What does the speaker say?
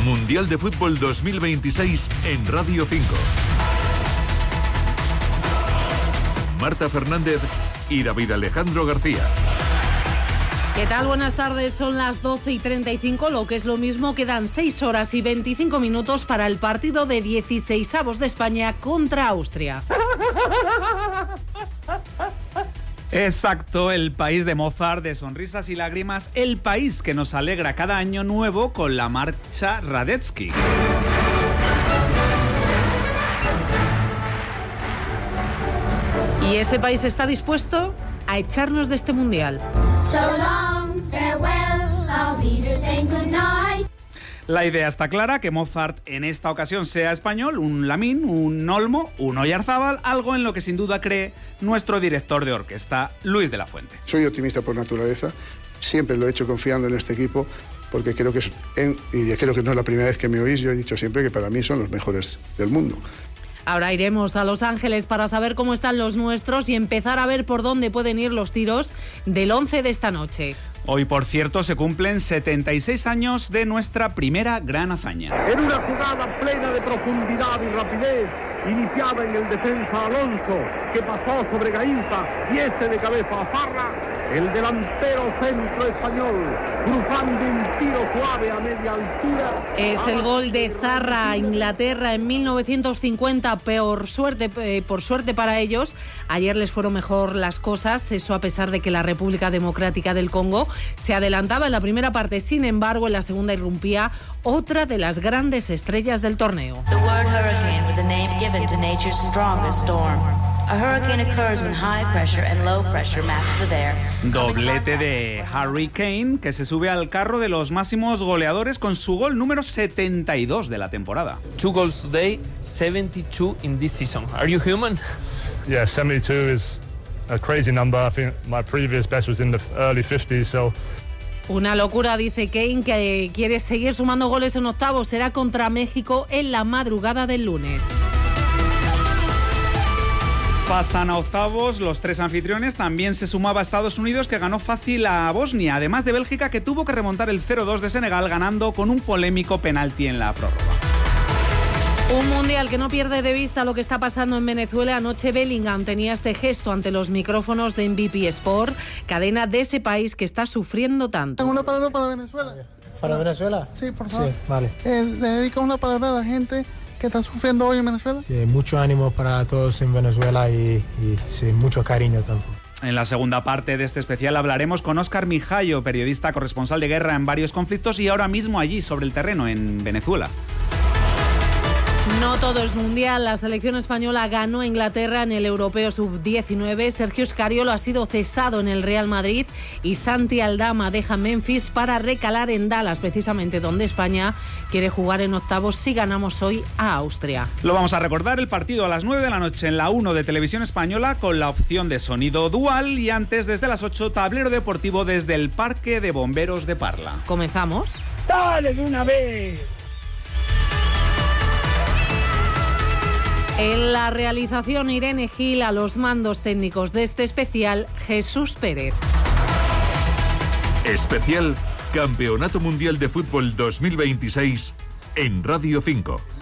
Mundial de Fútbol 2026 en Radio 5. Marta Fernández y David Alejandro García. ¿Qué tal? Buenas tardes, son las 12:35, lo que es lo mismo, quedan 6 horas y 25 minutos para el partido de 16avos de España contra Austria. Exacto, el país de Mozart, de sonrisas y lágrimas, el país que nos alegra cada año nuevo con la marcha Radetzky. Y ese país está dispuesto a echarnos de este mundial. So long, farewell, I'll be there saying good night. La idea está clara, que Mozart en esta ocasión sea español, un Lamín, un Olmo, un Oyarzábal, algo en lo que sin duda cree nuestro director de orquesta, Luis de la Fuente. Soy optimista por naturaleza, siempre lo he hecho confiando en este equipo, porque creo que y creo que no es la primera vez que me oís, yo he dicho siempre que para mí son los mejores del mundo. Ahora iremos a Los Ángeles para saber cómo están los nuestros y empezar a ver por dónde pueden ir los tiros del 11 de esta noche. Hoy, por cierto, se cumplen 76 años de nuestra primera gran hazaña. En una jugada plena de profundidad y rapidez, iniciada en el defensa Alonso, que pasó sobre Gainza y este de cabeza a Zarra, el delantero centro español, cruzando un tiro suave a media altura. Es el gol de Zarra a Inglaterra en 1950, por suerte para ellos. Ayer les fueron mejor las cosas, eso a pesar de que la República Democrática del Congo se adelantaba en la primera parte. Sin embargo, en la segunda irrumpía otra de las grandes estrellas del torneo. The word hurricane was a name given to nature's strongest storm. A hurricane occurs when high pressure and low pressure masses of air. Doblete de Harry Kane, que se sube al carro de los máximos goleadores con su gol número 72 de la temporada. 2 goals today, 72 in this season. Are you human? Yeah, 72 is a crazy number. I think my previous best was in the early 50s, so... Una locura, dice Kane, que quiere seguir sumando goles en octavos. Será contra México en la madrugada del lunes. Pasan a octavos los 3 anfitriones. También se sumaba a Estados Unidos, que ganó fácil a Bosnia, además de Bélgica, que tuvo que remontar el 0-2 de Senegal, ganando con un polémico penalti en la prórroga. Un mundial que no pierde de vista lo que está pasando en Venezuela. Anoche Bellingham tenía este gesto ante los micrófonos de MVP Sport, cadena de ese país que está sufriendo tanto. Una palabra para Venezuela. ¿Para Venezuela? Sí, por favor. Sí, vale. Le dedico una palabra a la gente que está sufriendo hoy en Venezuela. Sí, mucho ánimo para todos en Venezuela y sí, mucho cariño tampoco. En la segunda parte de este especial hablaremos con Óscar Mijayo, periodista corresponsal de guerra en varios conflictos y ahora mismo allí sobre el terreno en Venezuela. No todo es mundial. La selección española ganó a Inglaterra en el Europeo Sub-19. Sergio Scariolo ha sido cesado en el Real Madrid y Santi Aldama deja Memphis para recalar en Dallas, precisamente donde España quiere jugar en octavos si ganamos hoy a Austria. Lo vamos a recordar, el partido a las 9 de la noche en la 1 de Televisión Española con la opción de sonido dual y antes desde las 8 tablero deportivo desde el Parque de Bomberos de Parla. ¿Comenzamos? ¡Dale de una vez! En la realización Irene Gil, a los mandos técnicos de este especial, Jesús Pérez. Especial Campeonato Mundial de Fútbol 2026 en Radio 5.